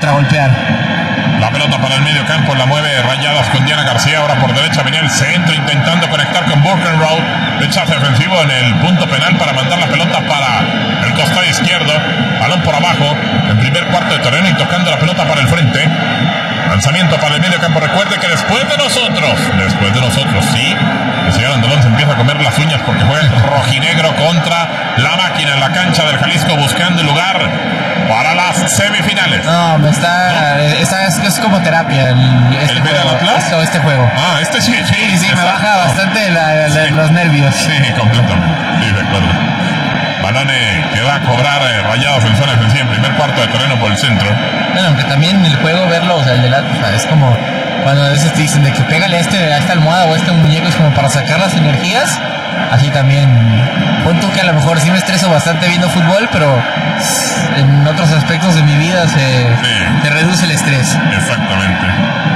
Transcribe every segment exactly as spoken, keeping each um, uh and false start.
contragolpear. La pelota para el medio campo, la mueve Rayadas con Diana García. Ahora por derecha venía el centro intentando conectar con Borkenroud. Rechazo defensivo en el punto penal para mandar la pelota para el costado izquierdo. Balón por abajo en primer cuarto de terreno y tocando la pelota para el frente. Lanzamiento para el medio campo. Recuerde que después de nosotros, después de nosotros, sí, el señor Andalón se empieza a comer las uñas porque juega el rojinegro contra la máquina en la cancha del Jalisco buscando el lugar para las semifinales. No, me está, está es, es como terapia el, este, ¿El juego, Atlas? este, este juego. Ah, este sí, sí, Sí, sí, me está, baja bastante la, la, sí, los nervios. Sí, completamente. Sí, de acuerdo. Banane que va a cobrar eh, Rayados en zona defensiva en primer cuarto de terreno por el centro. Bueno, aunque también el juego verlo, o sea, el de la, o sea, es como cuando a veces te dicen de que pégale a, este, a esta almohada o a este muñeco, es como para sacar las energías. Así también, punto que a lo mejor sí me estreso bastante viendo fútbol, pero en otros aspectos de mi vida se, Sí. se reduce el estrés. Exactamente.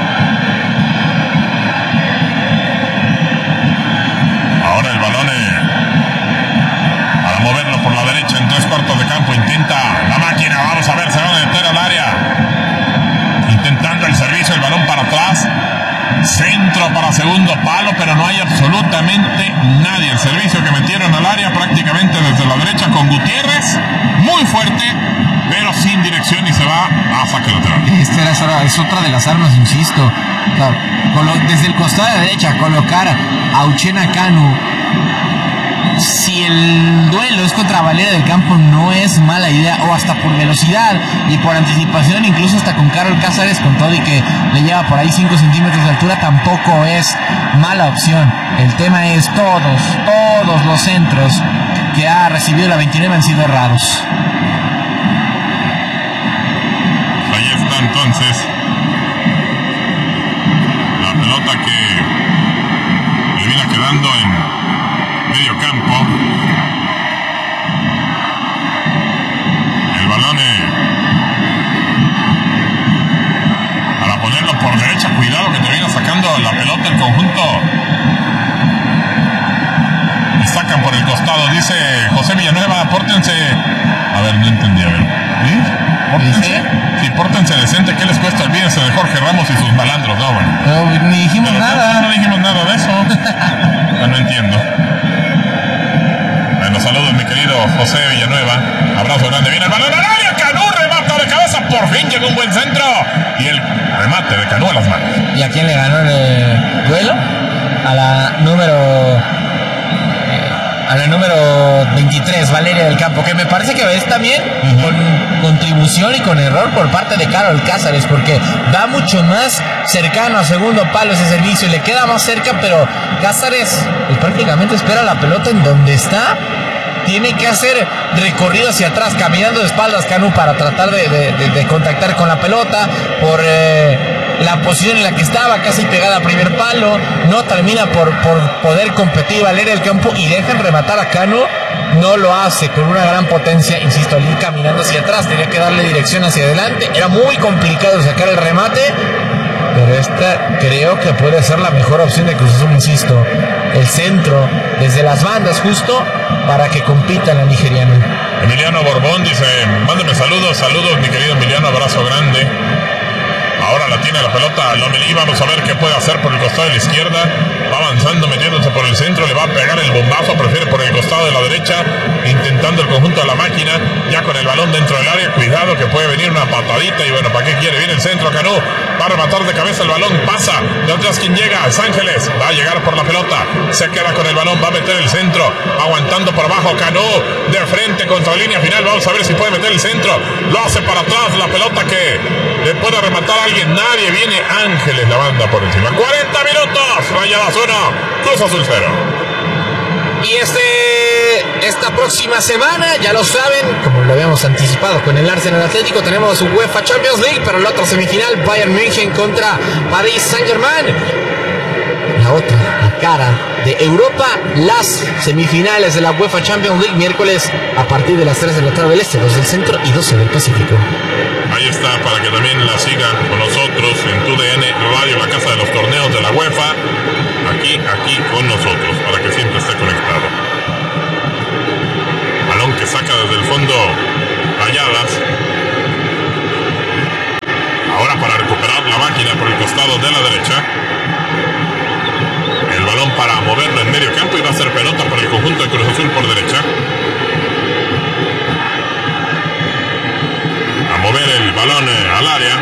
Ahora el balón eh, para moverlo por la derecha en tres cuartos de campo. Intenta la máquina, vamos a ver, se va a meter al área. Intentando el servicio, el balón para atrás. Centro para segundo palo, pero no hay absolutamente nadie. El servicio que metieron al área prácticamente desde la derecha con Gutiérrez, muy fuerte, pero sin dirección y se va a saque lateral. Esta era, es otra de las armas, insisto. Claro, colo- desde el costado de la derecha, colocar a Uchenna Kanu. Si el duelo es contra Valera del Campo, no es mala idea, o hasta por velocidad y por anticipación, incluso hasta con Carol Cázares, con todo y que le lleva por ahí cinco centímetros de altura, tampoco es mala opción. El tema es todos, todos los centros que ha recibido la veintinueve han sido errados. Ahí está entonces la pelota que le viene quedando en medio campo. El balón eh, para ponerlo por derecha, cuidado que termina sacando la pelota el conjunto. Y sacan por el costado, dice José Villanueva, pórtense. A ver, no entendí, a ver. ¿Sí? Pórtense. Sí, pórtense decente, ¿qué les cuesta? Olvídense de Jorge Ramos y sus malandros, no, bueno. Pero ni dijimos Pero nada. No, no dijimos nada de eso. No, no entiendo. Bueno, saludos mi querido José Villanueva. Abrazo grande. Viene el balón al área. Canú remata de cabeza. Por fin llegó un buen centro. Y el remate de Canú a las manos. ¿Y a quién le ganó el duelo? A la número... A la número veintitrés, Valeria del Campo, que me parece que es también uh-huh. con contribución y con error por parte de Carol Cázares, porque va mucho más cercano a segundo palo ese servicio y le queda más cerca, pero Cázares pues, prácticamente espera la pelota en donde está. Tiene que hacer recorrido hacia atrás, caminando de espaldas Canú para tratar de, de, de, de contactar con la pelota por eh, la posición en la que estaba, casi pegada a primer palo. No termina por, por poder competir Valeria del Campo y dejan rematar a Canú. No lo hace con una gran potencia, insisto, al ir caminando hacia atrás, tenía que darle dirección hacia adelante. Era muy complicado sacar el remate, pero esta creo que puede ser la mejor opción de Cruz Azul, insisto. El centro, desde las bandas justo, para que compita la nigeriana. Emiliano Borbón dice, mándame saludos, saludos mi querido Emiliano, abrazo grande. Ahora la tiene la pelota Lomelí, vamos a ver qué puede hacer por el costado de la izquierda. Va avanzando, metiéndose por el centro, le va a pegar el bombazo, prefiere por el costado de la derecha, intentando el conjunto de la máquina, ya con el balón dentro del área, cuidado que puede venir una patadita y bueno, ¿para qué quiere? Viene el centro, Canú, va a rematar de cabeza el balón, pasa, de atrás quien llega, es Ángeles, va a llegar por la pelota, se queda con el balón, va a meter el centro, aguantando por abajo, Canú, de frente contra la línea final, vamos a ver si puede meter el centro, lo hace para atrás, la pelota que le puede rematar a alguien, nadie, viene Ángeles, la banda por encima, cuarenta minutos, Rayadas uno, Cruz Azul cero. Y este, esta próxima semana, ya lo saben, como lo habíamos anticipado con el Arsenal Atlético, tenemos UEFA Champions League, pero la otra semifinal, Bayern München contra Paris Saint-Germain. La otra, la cara de Europa, las semifinales de la UEFA Champions League, miércoles a partir de las tres de la tarde del Este, dos del Centro y doce del Pacífico. Ahí está, para que también la sigan con nosotros en Tu D N Radio, la casa de los torneos de la UEFA. Aquí, aquí con nosotros, para que siempre esté conectado. Balón que saca desde el fondo Rayadas. lado de la derecha. El balón para moverlo en medio campo y va a ser pelota para el conjunto de Cruz Azul por derecha. A mover el balón eh, al área.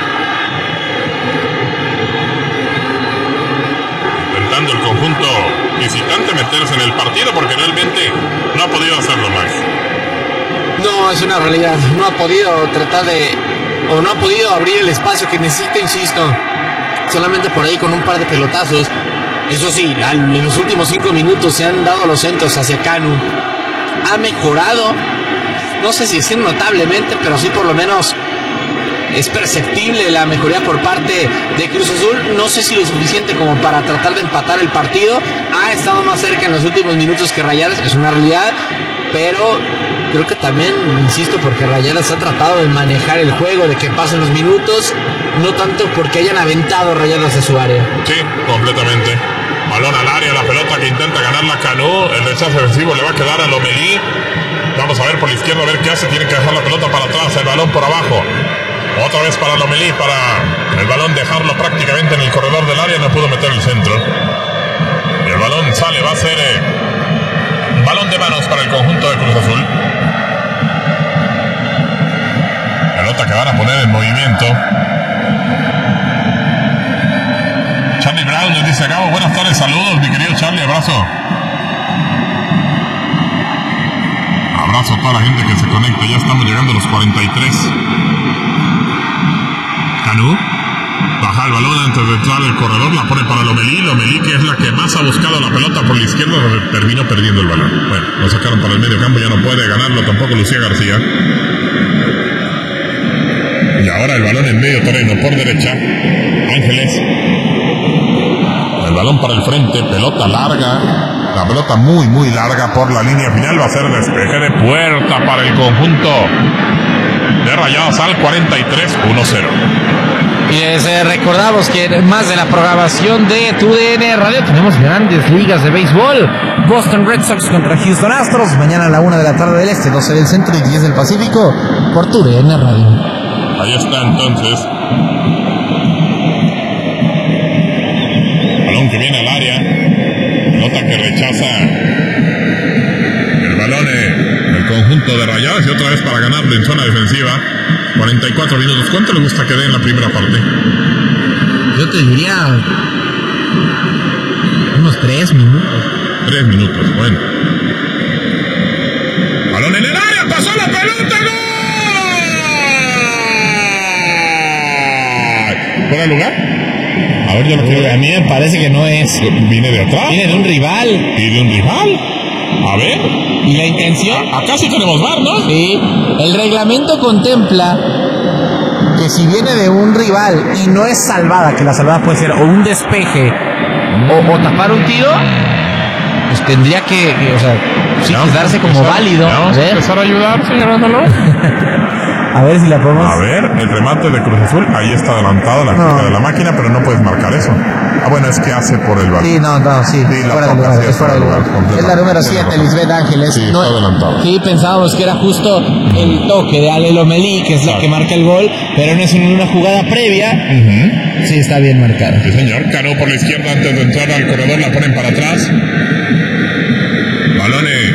Intentando el conjunto visitante meterse en el partido porque realmente no ha podido hacerlo, Max. No, es una realidad. No ha podido tratar de... o no ha podido abrir el espacio que necesita, insisto. Solamente por ahí con un par de pelotazos. Eso sí, en los últimos cinco minutos se han dado los centros hacia Canu. Ha mejorado, no sé si es notablemente, pero sí por lo menos es perceptible la mejoría por parte de Cruz Azul. No sé si lo suficiente como para tratar de empatar el partido. Ha estado más cerca en los últimos minutos que Rayadas, es una realidad. Pero creo que también, insisto, porque Rayadas ha tratado de manejar el juego, de que pasen los minutos, no tanto porque hayan aventado Rayadas a su área. Sí, completamente. Balón al área, la pelota que intenta ganar la Canu. El rechazo defensivo le va a quedar a Lomelí. Vamos a ver por la izquierda, a ver qué hace. Tiene que dejar la pelota para atrás, el balón por abajo. Otra vez para Lomelí, para el balón dejarlo prácticamente en el corredor del área. No pudo meter el centro. Y el balón sale, va a ser eh, un balón de manos para el conjunto de Cruz Azul. Pelota que van a poner en movimiento. Charlie Brown nos dice: Gabo, buenas tardes, saludos, mi querido Charlie, abrazo. Abrazo a toda la gente que se conecta, ya estamos llegando a los cuarenta y tres. Canu baja el balón antes de entrar al corredor, la pone para Lomelí. Lomelí, que es la que más ha buscado la pelota por la izquierda, terminó perdiendo el balón. Bueno, lo sacaron para el medio campo, ya no puede ganarlo tampoco Lucía García. Y ahora el balón en medio terreno por derecha. Ángeles. El balón para el frente, pelota larga. La pelota muy, muy larga por la línea final. Va a ser despeje de puerta para el conjunto de Rayadas al cuarenta y tres, uno cero. Y les eh, recordamos que más de la programación de tu D N Radio tenemos grandes ligas de béisbol. Boston Red Sox contra Houston Astros, mañana a la una de la tarde del Este, doce del Centro y diez del Pacífico, por tu D N Radio. Ahí está entonces. Balón que viene al área. Pelota que rechaza el balón del conjunto de Rayadas y otra vez para ganarle en zona defensiva. cuarenta y cuatro minutos. ¿Cuánto le gusta que dé en la primera parte? Yo te diría unos tres minutos. Tres minutos, bueno. Balón en el área, pasó la pelota, ¡gol! ¿Fuera de lugar? A ver, yo lo quiero. A mí me parece que no es. Viene de atrás. Viene de un rival. ¿Y de un rival? A ver. ¿Y la intención? Acá sí tenemos V A R, ¿no? Sí. El reglamento contempla que si viene de un rival y no es salvada, que la salvada puede ser o un despeje o, o tapar un tiro, pues tendría que, que o sea, sí, pues darse como empezar, válido. Vamos a, a empezar a ayudar, señor Ándalo. A ver si la podemos. A ver, el remate de Cruz Azul, ahí está adelantada la no. de la máquina, pero no puedes marcar eso. Ah, bueno, es que hace por el balón. Sí, no, no, sí, sí fuera de lugar, es fuera de lugar. Es la número siete, siete, Lisbeth Ángeles. Sí, no, está adelantado. Sí, pensábamos que era justo el toque de Ale Lomelí, que es la que marca el gol, pero no es en una jugada previa. Uh-huh. Sí, está bien marcada. Sí, señor. Cano por la izquierda antes de entrar al corredor, la ponen para atrás. Balones.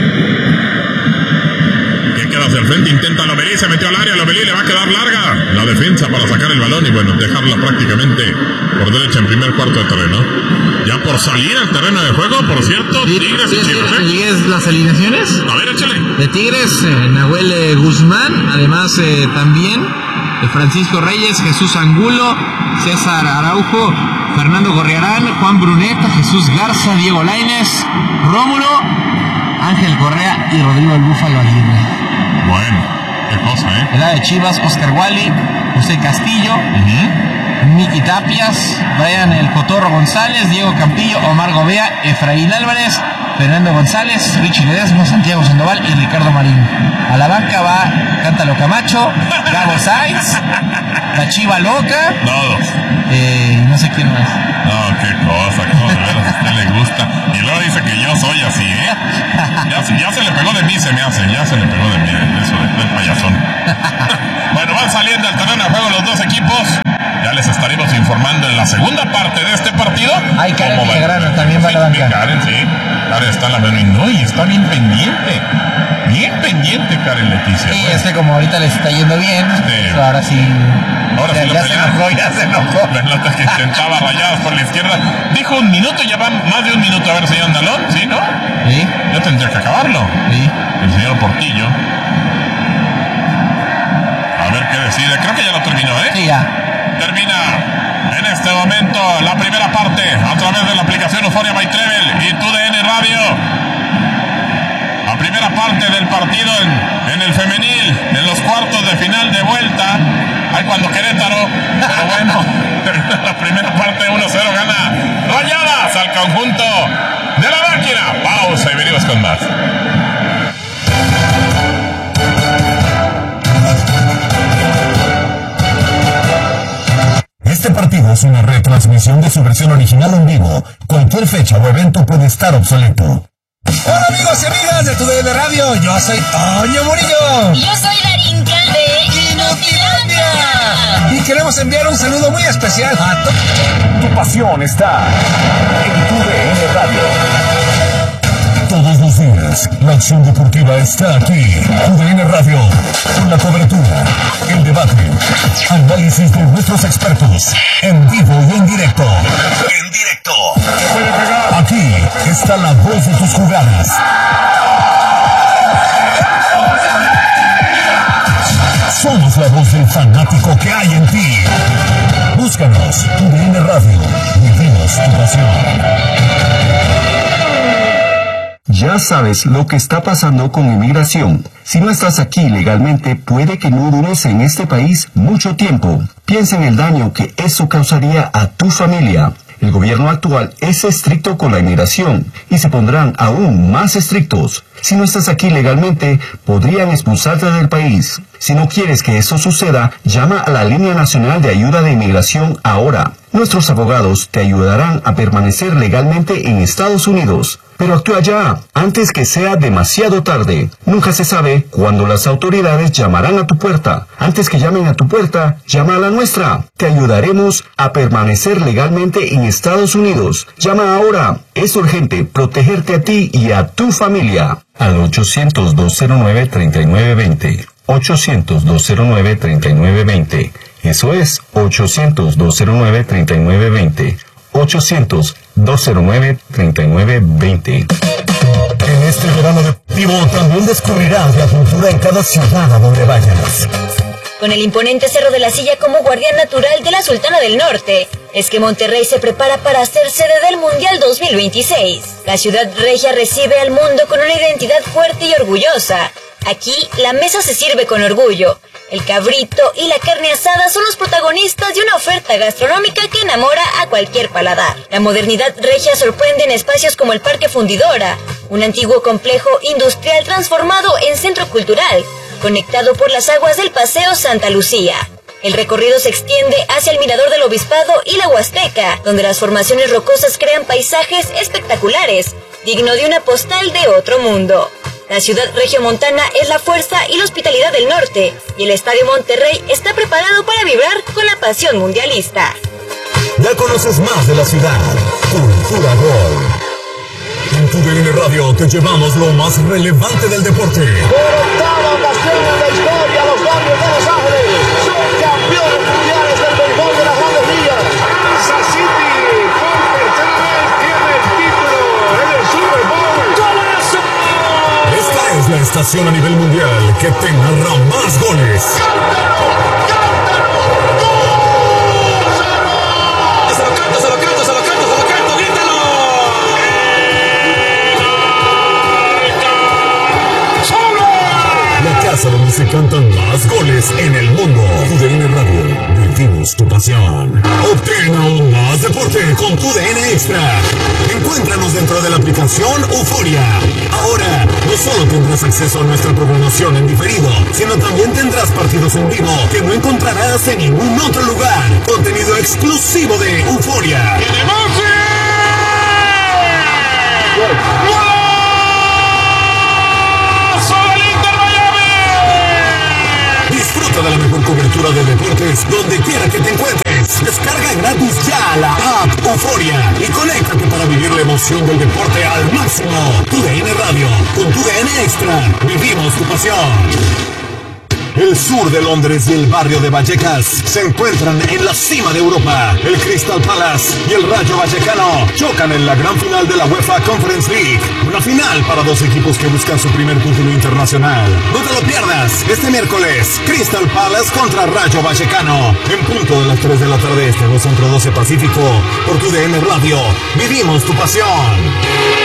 Que queda hacia el frente, intenta Lomelí, se metió al área, Lomelí le va a quedar larga la defensa para sacar el balón y bueno, dejarla prácticamente por derecha en primer cuarto de terreno. Ya por salir al terreno de juego, por cierto, sí, Tigres sí, y Chivas, sí, ¿eh? ¿Sigues las alineaciones? A ver, échale. De Tigres, eh, Nahuel eh, Guzmán, además eh, también de Francisco Reyes, Jesús Angulo, César Araujo, Fernando Gorriarán, Juan Bruneta, Jesús Garza, Diego Lainez, Rómulo, Ángel Correa y Rodrigo el Búfalo Aguirre. Bueno, qué cosa, ¿eh? El de Chivas, Oscar Wally, José Castillo, uh-huh. Miki Tapias, Brian El Cotorro González, Diego Campillo, Omar Gobea, Efraín Álvarez, Fernando González, Richie Ledesma, Santiago Sandoval y Ricardo Marín. A la banca va Cántalo Camacho, Gabo Sainz, La Chiva Loca. Todos. Eh, no sé quién más. No, qué cosa, cómo de veras a usted le gusta. Y luego dice que yo soy así, ¿eh? Ya, ya se le pegó de mí, se me hace, ya se le pegó de mí, eso del payasón. Bueno, van saliendo al terreno de juego los dos equipos. Ya Ya les estaremos informando en la segunda parte de este partido. Ay, Karen cómo va. Villagrano también va a la banca. Karen, sí. Karen está en la mano y no, y está bien pendiente. Bien pendiente, Karen Leticia. Sí, ¿no? es que como ahorita les está yendo bien, Sí. ahora sí. Ahora ya, sí lo ya se pelean. enojó, ya se enojó. La nota que intentaba rayadas por la izquierda. Dijo un minuto, ya va más de un minuto. A ver, señor Andalón, ¿sí, no? Sí, Ya tendría que acabarlo. sí. El señor Portillo. A ver qué decide. Creo que ya lo terminó, ¿eh? Sí, ya. Termina en este momento la primera parte a través de la aplicación Euforia by Trevel y T U D N Radio. La primera parte del partido en, en el femenil, en los cuartos de final de vuelta. Ay, cuando Querétaro, pero bueno, termina la primera parte uno cero, gana Rayadas al conjunto de la máquina. Pausa y venimos con más. Este partido es una retransmisión de su versión original en vivo. Cualquier fecha o evento puede estar obsoleto. Hola amigos y amigas de T U D N Radio, yo soy Toño Murillo. Yo soy Darinka de Inutilandia. Y queremos enviar un saludo muy especial a tu... Tu pasión está en T U D N Radio. Todos los días, la acción deportiva está aquí. T U D N Radio, con la cobertura, el debate, análisis de nuestros expertos, en vivo y en directo. En directo. Aquí está la voz de tus jugadas. Somos la voz del fanático que hay en ti. Búscanos, T U D N Radio. Vivimos tu pasión. Ya sabes lo que está pasando con inmigración. Si no estás aquí legalmente, puede que no dures en este país mucho tiempo. Piensa en el daño que eso causaría a tu familia. El gobierno actual es estricto con la inmigración y se pondrán aún más estrictos. Si no estás aquí legalmente, podrían expulsarte del país. Si no quieres que eso suceda, llama a la Línea Nacional de Ayuda de Inmigración ahora. Nuestros abogados te ayudarán a permanecer legalmente en Estados Unidos. Pero actúa ya, antes que sea demasiado tarde. Nunca se sabe cuándo las autoridades llamarán a tu puerta. Antes que llamen a tu puerta, llama a la nuestra. Te ayudaremos a permanecer legalmente en Estados Unidos. Llama ahora. Es urgente protegerte a ti y a tu familia. Al ochocientos, dos cero nueve, treinta y nueve veinte. ochocientos, dos cero nueve, treinta y nueve veinte. Eso es ochocientos, dos cero nueve, treinta y nueve veinte. ochocientos, dos cero nueve, treinta y nueve veinte. En este verano deportivo también descubrirás la cultura en cada ciudad a donde vayas. Con el imponente Cerro de la Silla como guardián natural de la Sultana del Norte, es que Monterrey se prepara para ser sede del Mundial dos mil veintiséis. La ciudad regia recibe al mundo con una identidad fuerte y orgullosa. Aquí, la mesa se sirve con orgullo. El cabrito y la carne asada son los protagonistas de una oferta gastronómica que enamora a cualquier paladar. La modernidad regia sorprende en espacios como el Parque Fundidora, un antiguo complejo industrial transformado en centro cultural, conectado por las aguas del Paseo Santa Lucía. El recorrido se extiende hacia el Mirador del Obispado y la Huasteca, donde las formaciones rocosas crean paisajes espectaculares, digno de una postal de otro mundo. La ciudad regiomontana es la fuerza y la hospitalidad del norte, y el Estadio Monterrey está preparado para vibrar con la pasión mundialista. Ya conoces más de la ciudad. Cultura Gol. En T U D N Radio te llevamos lo más relevante del deporte. Por octava ocasión en la historia, los Dodgers de Los Ángeles son campeones mundiales del béisbol de las Grandes Ligas. Kansas City por tercera vez tiene el título en el Super Bowl. ¡Golazo! Esta es la estación a nivel mundial que te narra más goles. ¡Cántalo! ¡Cántalo! ¡Gol! Se lo canto, se lo canto, se lo canto, se lo canto, grítalo. La casa donde se cantan más goles en el mundo. T U D N Radio, vivimos tu pasión. Obtén aún más deporte con T U D N Extra. Encuéntranos dentro de la aplicación Euforia. Ahora, no solo tendrás acceso a nuestra programación en diferido, sino también tendrás partidos en vivo que no encontrarás en ningún otro lugar. Contenido exclusivo de Euforia. Disfruta de la mejor cobertura de deportes donde quiera que te encuentres. euforia y conéctate para vivir la emoción del deporte al máximo. Tu D N Radio, con tu D N Extra, vivimos tu pasión. El sur de Londres y el barrio de Vallecas se encuentran en la cima de Europa. El Crystal Palace y el Rayo Vallecano chocan en la gran final de la UEFA Conference League. Una final para dos equipos que buscan su primer título internacional. No te lo pierdas, este miércoles, Crystal Palace contra Rayo Vallecano. En punto de las tres de la tarde este, dos Centro doce Pacífico, por tu D N Radio. Vivimos tu pasión.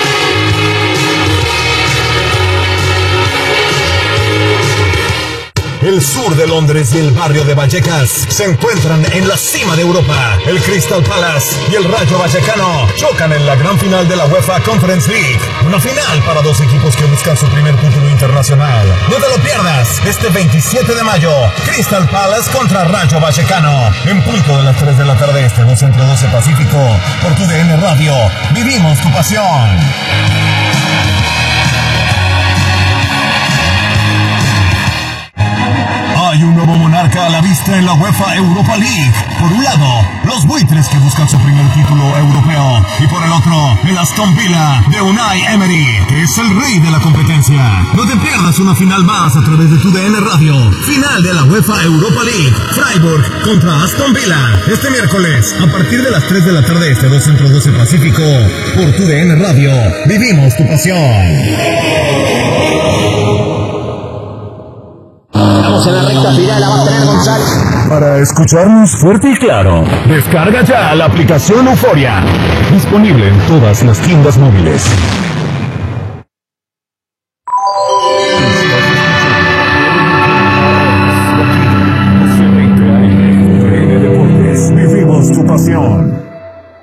El sur de Londres y el barrio de Vallecas se encuentran en la cima de Europa. El Crystal Palace y el Rayo Vallecano chocan en la gran final de la UEFA Conference League. Una final para dos equipos que buscan su primer título internacional. No te lo pierdas, este veintisiete de mayo, Crystal Palace contra Rayo Vallecano. En punto de las tres de la tarde este, dos Centro doce Pacífico, por tu D N Radio. Vivimos tu pasión. Hay un nuevo monarca a la vista en la UEFA Europa League. Por un lado, los buitres que buscan su primer título europeo. Y por el otro, el Aston Villa de Unai Emery, que es el rey de la competencia. No te pierdas una final más a través de tu D N Radio. Final de la UEFA Europa League. Freiburg contra Aston Villa. Este miércoles, a partir de las tres de la tarde este, dos Centro doce Pacífico. Por tu D N Radio. Vivimos tu pasión. Estamos en la recta final, la va a tener González. Para escucharnos fuerte y claro, descarga ya la aplicación Euforia. Disponible en todas las tiendas móviles. Vivimos tu pasión.